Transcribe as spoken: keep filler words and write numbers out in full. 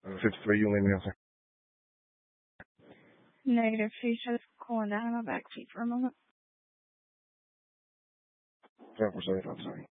fifty-three, you leave me outside. Negative. She's just cooling down in my back seat for a moment. Five percent outside.